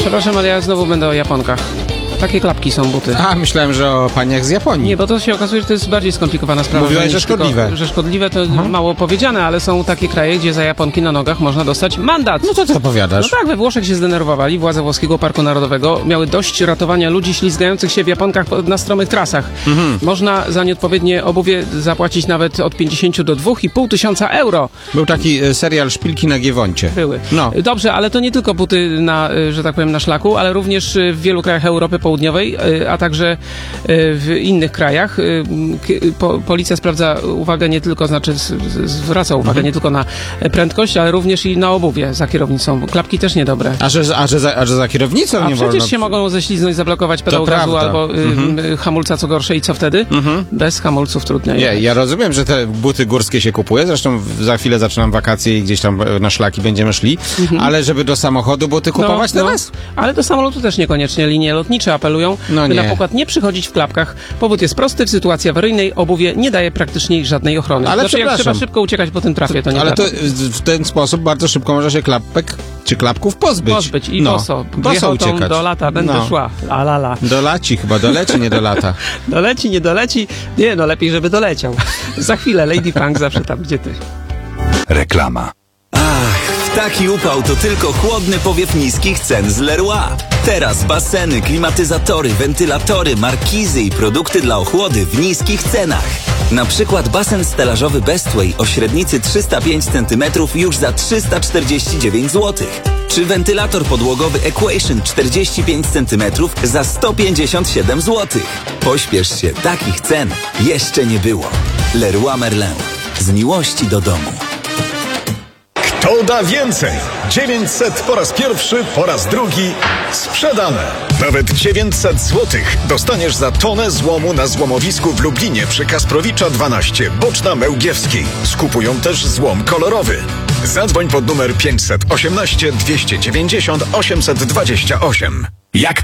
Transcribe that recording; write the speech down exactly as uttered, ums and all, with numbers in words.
Przepraszam, ale ja znowu będę o Japonkach. Takie klapki są buty. A, myślałem, że o paniach z Japonii. Nie, bo to się okazuje, że to jest bardziej skomplikowana sprawa. Mówiłaś, że że szkodliwe. Tylko, że szkodliwe to Aha. mało powiedziane, ale są takie kraje, gdzie za Japonki na nogach można dostać mandat. No to co powiadasz? No tak, we Włoszech się zdenerwowali. Władze Włoskiego Parku Narodowego miały dość ratowania ludzi ślizgających się w Japonkach po- na stromych trasach. Mhm. Można za nieodpowiednie obuwie zapłacić nawet od pięćdziesiąt do dwóch i pół tysiąca euro. Był taki e, serial Szpilki na Giewoncie. Były. No. Dobrze, ale to nie tylko buty na, y, że tak powiem, na szlaku, ale również y, w wielu krajach Europy Południowej, y, a także y, w innych krajach. Y, k- po, policja sprawdza uwagę nie tylko, znaczy z, z, zwraca uwagę Mhm. nie tylko na prędkość, ale również i na obuwie za kierownicą. Klapki też niedobre. A że, a, że za, a że za kierownicą A nie przecież wolno... się mogą ześliznąć, zablokować pedał To gazu prawda. albo y, Mhm. y, hamulca, co gorsze i co wtedy? Mhm. Bez hamulców trudno Nie, jechać. ja rozumiem, że te buty górskie się kupuje, zresztą w- za chwilę zaczynam wakacje i gdzieś tam e, na szlaki będziemy szli, ale żeby do samochodu buty kupować no, teraz? No, ale do samolotu też niekoniecznie. Linie lotnicze apelują, No by nie. na pokład nie przychodzić w klapkach. Powód jest prosty. W sytuacji awaryjnej obuwie nie daje praktycznie żadnej ochrony. Ale znaczy, jak przepraszam. trzeba szybko uciekać po tym trafie, to nie Ale to warto. w ten sposób bardzo szybko można się klapek czy klapków pozbyć. Pozbyć i no. boso. Boso Piechotą uciekać. do lata będę No. szła. La la la. Doleci chyba, doleci, nie do lata. Doleci, nie doleci? Nie, no lepiej, żeby doleciał. Za chwilę Lady Frank zawsze tam, gdzie ty. Reklama. Ach, w taki upał to tylko chłodny powiew niskich cen z Leroy. Teraz baseny, klimatyzatory, wentylatory, markizy i produkty dla ochłody w niskich cenach. Na przykład basen stelażowy Bestway o średnicy trzysta pięć centymetrów już za trzysta czterdzieści dziewięć złotych. Czy wentylator podłogowy Equation czterdzieści pięć centymetrów za sto pięćdziesiąt siedem złotych. Pośpiesz się, takich cen jeszcze nie było. Leroy Merlin. Z miłości do domu. Kto da więcej? dziewięćset po raz pierwszy, po raz drugi sprzedane. Nawet dziewięćset złotych dostaniesz za tonę złomu na złomowisku w Lublinie przy Kasprowicza dwanaście, Boczna Mełgiewskiej. Skupują też złom kolorowy. Zadzwoń pod numer pięćset osiemnaście dwieście dziewięćdziesiąt osiemset dwadzieścia osiem. Jak